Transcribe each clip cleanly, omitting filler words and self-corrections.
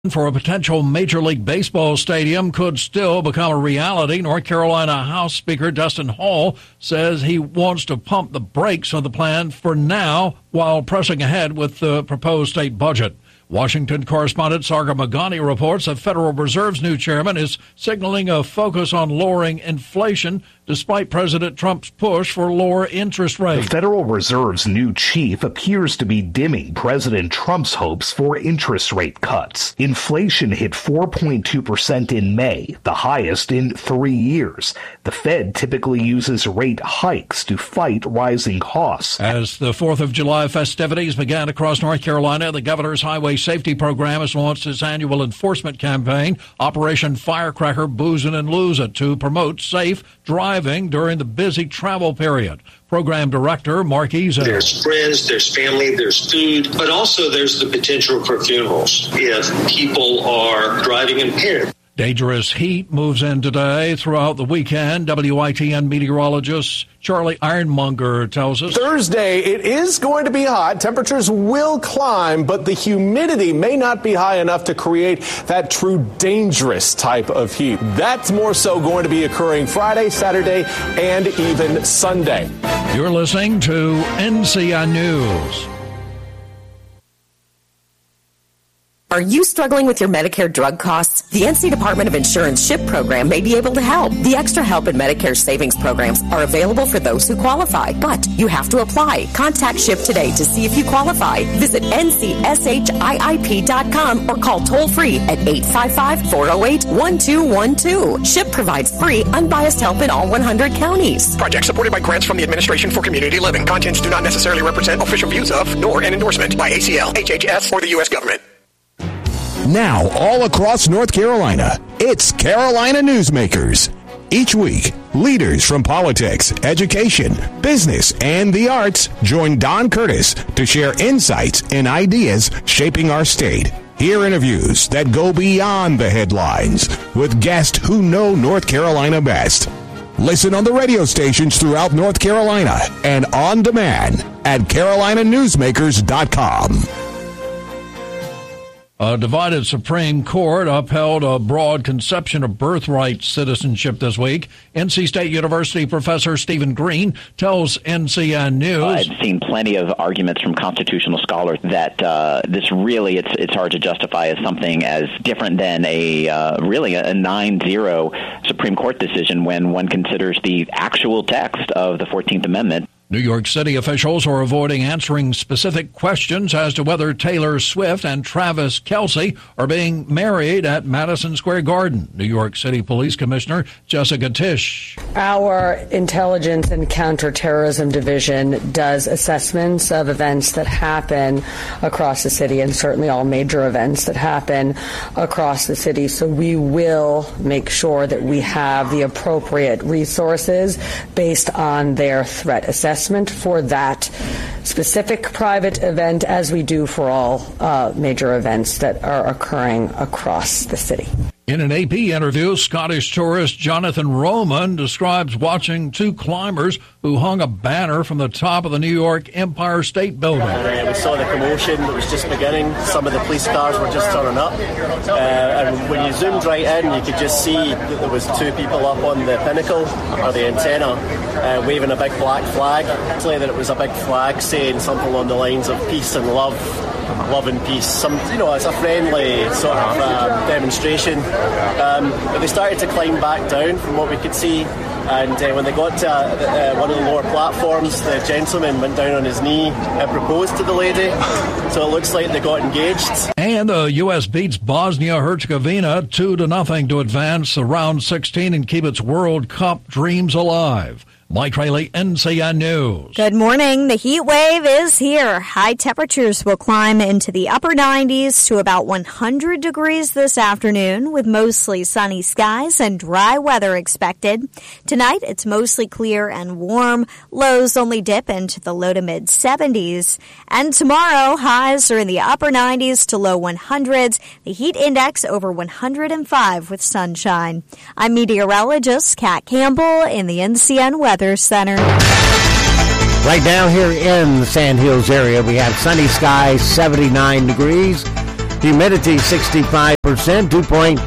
for a potential Major League Baseball stadium could still become a reality. North Carolina House Speaker Dustin Hall says he wants to pump the brakes on the plan for now while pressing ahead with the proposed state budget. Washington correspondent Sarga Magani reports that Federal Reserve's new chairman is signaling a focus on lowering inflation despite President Trump's push for lower interest rates. The Federal Reserve's new chief appears to be dimming President Trump's hopes for interest rate cuts. Inflation hit 4.2% in May, the highest in 3 years. The Fed typically uses rate hikes to fight rising costs. As the 4th of July festivities began across North Carolina, the governor's highway safety program has launched its annual enforcement campaign, Operation Firecracker Boozin' and Losin', to promote safe driving during the busy travel period. Program Director Mark Ezo. There's friends, there's family, there's food, but also there's the potential for funerals if people are driving impaired. Dangerous heat moves in today throughout the weekend. WITN meteorologist Charlie Ironmonger tells us. Thursday, it is going to be hot. Temperatures will climb, but the humidity may not be high enough to create that true dangerous type of heat. That's more so going to be occurring Friday, Saturday, and even Sunday. You're listening to NCI News. Are you struggling with your Medicare drug costs? The NC Department of Insurance SHIP program may be able to help. The Extra Help and Medicare savings programs are available for those who qualify, but you have to apply. Contact SHIP today to see if you qualify. Visit ncshiip.com or call toll-free at 855-408-1212. SHIP provides free, unbiased help in all 100 counties. Project supported by grants from the Administration for Community Living. Contents do not necessarily represent official views of, nor an endorsement by ACL, HHS, or the U.S. government. Now, all across North Carolina, it's Carolina Newsmakers. Each week, leaders from politics, education, business, and the arts join Don Curtis to share insights and ideas shaping our state. Hear interviews that go beyond the headlines with guests who know North Carolina best. Listen on the radio stations throughout North Carolina and on demand at carolinanewsmakers.com. A divided Supreme Court upheld a broad conception of birthright citizenship this week. NC State University professor Stephen Green tells NCI News. I've seen plenty of arguments from constitutional scholars that this really, it's hard to justify as something as different than a 9-0 Supreme Court decision when one considers the actual text of the 14th Amendment. New York City officials are avoiding answering specific questions as to whether Taylor Swift and Travis Kelce are being married at Madison Square Garden. New York City Police Commissioner Jessica Tisch. Our Intelligence and Counterterrorism Division does assessments of events that happen across the city, and certainly all major events that happen across the city. So we will make sure that we have the appropriate resources based on their threat assessment for that specific private event, as we do for all major events that are occurring across the city. In an AP interview, Scottish tourist Jonathan Roman describes watching two climbers who hung a banner from the top of the New York Empire State Building. We saw the commotion that was just beginning. Some of the police cars were just turning up. And when you zoomed right in, you could just see that there was two people up on the pinnacle, or the antenna, waving a big black flag. Actually, that it was a big flag saying something along the lines of peace and love and peace. It's a friendly sort of demonstration. But they started to climb back down from what we could see, and when they got to one of the lower platforms, the gentleman went down on his knee and proposed to the lady, so it looks like they got engaged. And the U.S. beats Bosnia-Herzegovina 2-0 to advance the round 16 and keep its World Cup dreams alive. Mike Rayleigh, NCI News. Good morning. The heat wave is here. High temperatures will climb into the upper 90s to about 100 degrees this afternoon, with mostly sunny skies and dry weather expected. Tonight, it's mostly clear and warm. Lows only dip into the low to mid 70s. And tomorrow, highs are in the upper 90s to low 100s. The heat index over 105 with sunshine. I'm meteorologist Kat Campbell in the NCN Weather Center. Right now here in the Sand Hills area, we have sunny skies, 79 degrees. Humidity 65%, dew point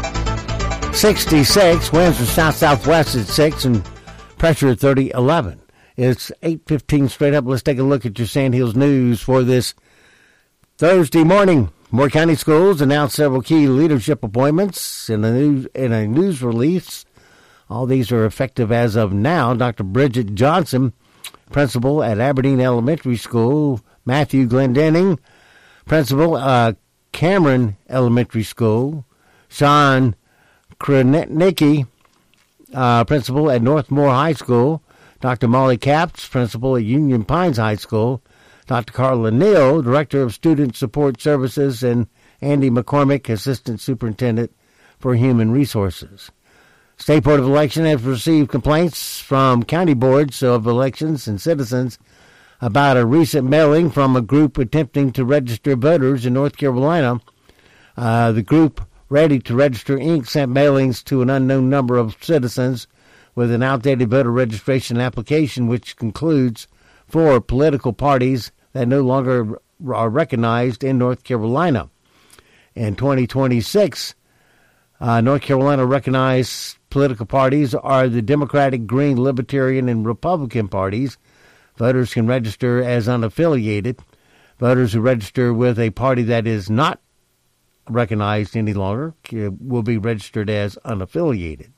66. Winds are south-southwest at 6 and pressure at 3011. It's 8:15 straight up. Let's take a look at your Sandhills news for this Thursday morning. Moore County Schools announced several key leadership appointments in a news release. All these are effective as of now. Dr. Bridget Johnson, principal at Aberdeen Elementary School. Matthew Glendenning, principal, Cameron Elementary School. Sean Krenicki, principal at Northmore High School. Dr. Molly Capps, principal at Union Pines High School. Dr. Carla Neal, Director of Student Support Services, and Andy McCormick, Assistant Superintendent for Human Resources. State Board of Election has received complaints from county boards of elections and citizens about a recent mailing from a group attempting to register voters in North Carolina. The group Ready to Register, Inc. sent mailings to an unknown number of citizens with an outdated voter registration application, which concludes 4 political parties that no longer are recognized in North Carolina. In 2026, North Carolina recognized political parties are the Democratic, Green, Libertarian, and Republican parties. Voters can register as unaffiliated. Voters who register with a party that is not recognized any longer will be registered as unaffiliated.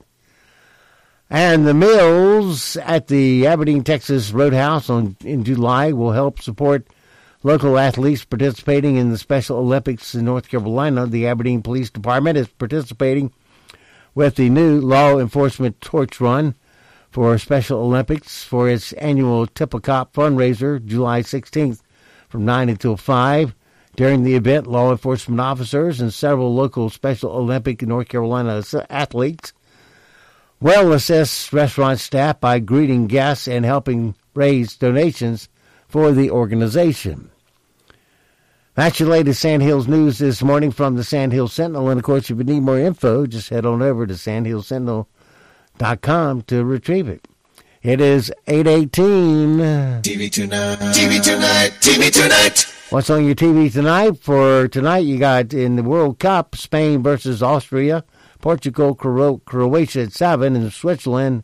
And the meals at the Aberdeen, Texas Roadhouse in July will help support local athletes participating in the Special Olympics in North Carolina. The Aberdeen Police Department is participating with the new Law Enforcement Torch Run for Special Olympics for its annual Tip a Cop fundraiser, July 16th from 9 until 5. During the event, law enforcement officers and several local Special Olympic North Carolina athletes will assist restaurant staff by greeting guests and helping raise donations for the organization. That's your latest Sandhills news this morning from the Sandhills Sentinel. And, of course, if you need more info, just head on over to sandhillsentinel.com to retrieve it. It is 8:18. TV Tonight, TV Tonight, TV Tonight. What's on your TV tonight? For tonight, you got in the World Cup, Spain versus Austria, Portugal, Croatia at 7, and Switzerland,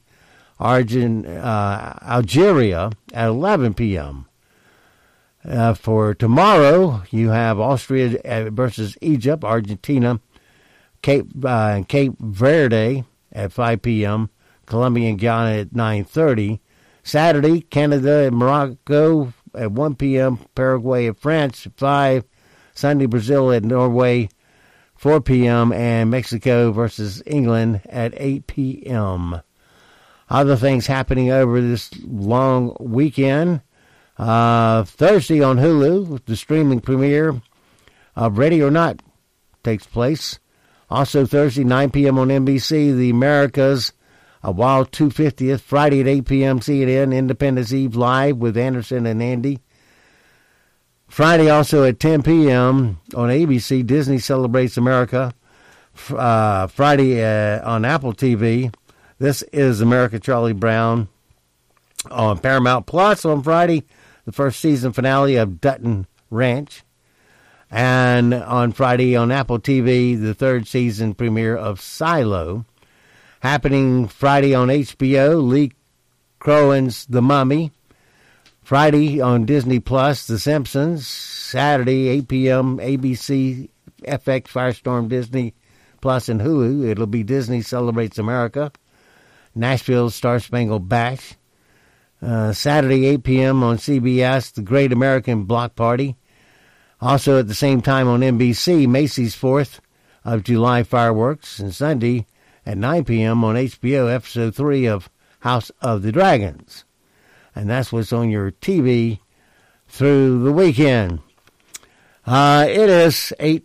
Algeria at 11 p.m. For tomorrow, you have Austria versus Egypt, Argentina, Cape Verde at 5 p.m., Colombia and Ghana at 9:30. Saturday, Canada and Morocco at 1 p.m., Paraguay and France at 5, Sunday, Brazil at Norway, 4 p.m., and Mexico versus England at 8 p.m. Other things happening over this long weekend. Thursday on Hulu, the streaming premiere of Ready or Not takes place. Also Thursday, 9 p.m. on NBC, The Americas, A Wild 250th. Friday at 8 p.m., CNN, Independence Eve Live with Anderson and Andy. Friday also at 10 p.m. on ABC, Disney Celebrates America. Friday on Apple TV, This Is America, Charlie Brown. On Paramount Plus on Friday, the first season finale of Dutton Ranch. And on Friday on Apple TV, the third season premiere of Silo. Happening Friday on HBO, Lee Crowan's The Mummy. Friday on Disney Plus, The Simpsons. Saturday, 8 p.m., ABC, FX, Firestorm, Disney Plus, and Hulu. It'll be Disney Celebrates America. Nashville's Star Spangled Bash. Saturday, 8 p.m. on CBS, The Great American Block Party. Also at the same time on NBC, Macy's 4th of July fireworks. And Sunday at 9 p.m. on HBO, Episode 3 of House of the Dragons. And that's what's on your TV through the weekend. It is 8:30.